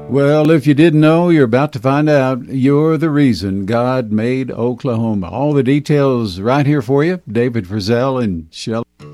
Well, if you didn't know, you're about to find out. You're the reason God made Oklahoma. All the details right here for you. David Frizzell and Shelley.